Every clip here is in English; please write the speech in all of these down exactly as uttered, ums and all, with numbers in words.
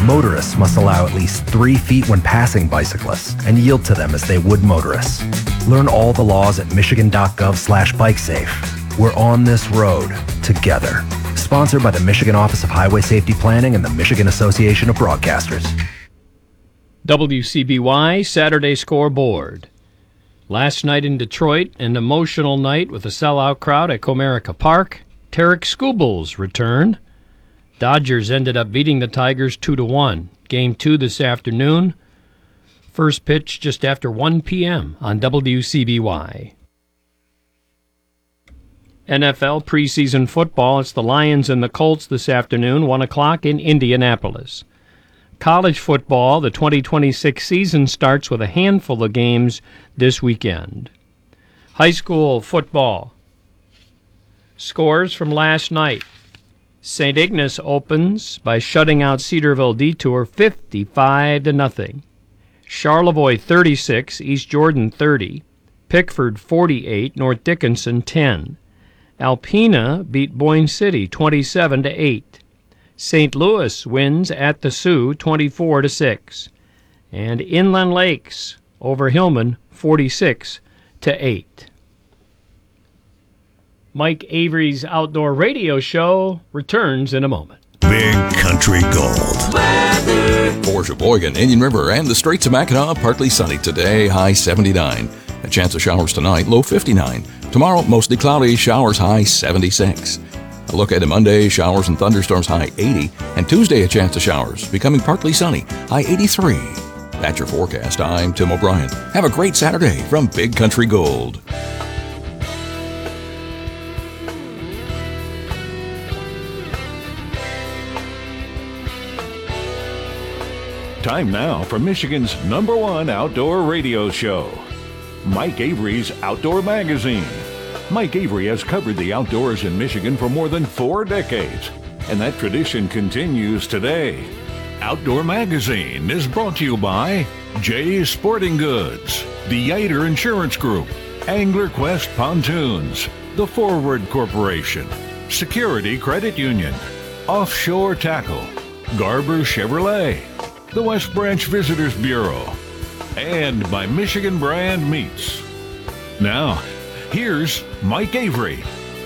Motorists must allow at least three feet when passing bicyclists and yield to them as they would motorists. Learn all the laws at michigan.gov slash bikesafe. We're on this road together. Sponsored by the Michigan Office of Highway Safety Planning and the Michigan Association of Broadcasters. W C B Y Saturday Scoreboard. Last night in Detroit, an emotional night with a sellout crowd at Comerica Park. Tarek Skubals returned. Dodgers ended up beating the Tigers two to one. Game two this afternoon. First pitch just after one p.m. on W C B Y. N F L preseason football. It's the Lions and the Colts this afternoon, one o'clock in Indianapolis. College football, the twenty twenty-six season starts with a handful of games this weekend. High school football. Scores from last night. Saint Ignace opens by shutting out Cedarville Detour fifty-five to nothing. Charlevoix thirty-six, East Jordan thirty. Pickford forty-eight, North Dickinson ten. Alpena beat Boyne City twenty-seven to eight. Saint Louis wins at the Sioux twenty-four to six. And Inland Lakes over Hillman forty-six to eight. Mike Avery's Outdoor Radio Show returns in a moment. Big Country Gold. Weather. For Sheboygan, Indian River, and the Straits of Mackinac, partly sunny today, high seventy-nine. A chance of showers tonight, low fifty-nine. Tomorrow, mostly cloudy, showers, high seventy-six. A look at Monday, showers and thunderstorms, high eighty. And Tuesday, a chance of showers, becoming partly sunny, high eighty-three. That's your forecast. I'm Tim O'Brien. Have a great Saturday from Big Country Gold. Time now for Michigan's number one outdoor radio show, Mike Avery's Outdoor Magazine. Mike Avery has covered the outdoors in Michigan for more than four decades, and that tradition continues today. Outdoor Magazine is brought to you by Jay's Sporting Goods, the Yater Insurance Group, Angler Quest Pontoons, the Forward Corporation, Security Credit Union, Offshore Tackle, Garber Chevrolet, the West Branch Visitors Bureau, and by Michigan Brand Meats. Now, here's Mike Avery.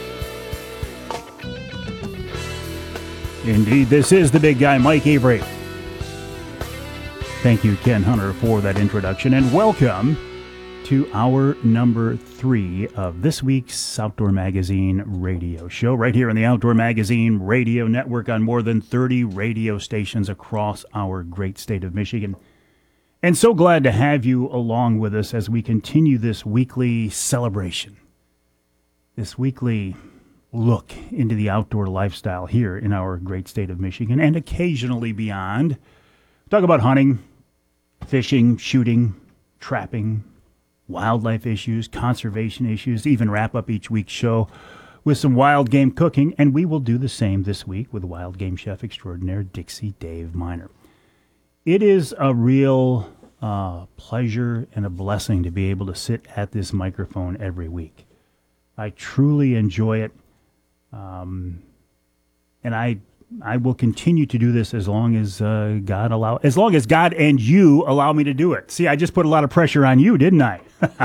Indeed, this is the big guy, Mike Avery. Thank you, Ken Hunter, for that introduction, and welcome to our number three of this week's Outdoor Magazine radio show, right here on the Outdoor Magazine radio network on more than thirty radio stations across our great state of Michigan. And so glad to have you along with us as we continue this weekly celebration, this weekly look into the outdoor lifestyle here in our great state of Michigan and occasionally beyond. Talk about hunting, fishing, shooting, trapping, wildlife issues, conservation issues, even wrap up each week's show with some wild game cooking, and we will do the same this week with wild game chef extraordinaire Dixie Dave Miner. It is a real uh, pleasure and a blessing to be able to sit at this microphone every week. I truly enjoy it, um, and I I will continue to do this as long as uh, God allow, as long as God and you allow me to do it. See, I just put a lot of pressure on you, didn't I?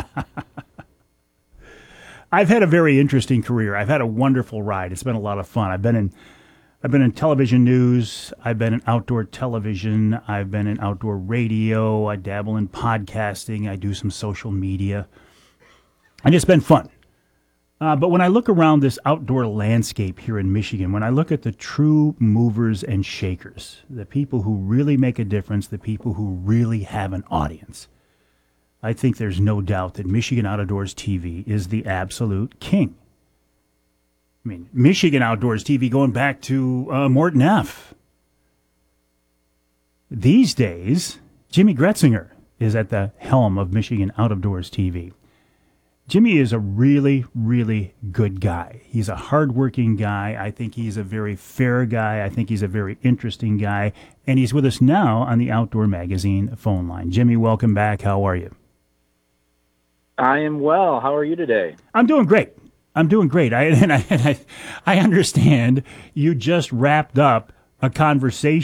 I've had a very interesting career. I've had a wonderful ride. It's been a lot of fun. I've been in, I've been in television news. I've been in outdoor television. I've been in outdoor radio. I dabble in podcasting. I do some social media, and it's been fun. Uh, but when I look around this outdoor landscape here in Michigan, when I look at the true movers and shakers, the people who really make a difference, the people who really have an audience, I think there's no doubt that Michigan Outdoors T V is the absolute king. I mean, Michigan Outdoors T V going back to uh, Morton F. These days, Jimmy Gretzinger is at the helm of Michigan Outdoors T V. Jimmy is a really, really good guy. He's a hardworking guy. I think he's a very fair guy. I think he's a very interesting guy. And he's with us now on the Outdoor Magazine phone line. Jimmy, welcome back. How are you? I am well. How are you today? I'm doing great. I'm doing great. I, and I, and I, I understand you just wrapped up a conversation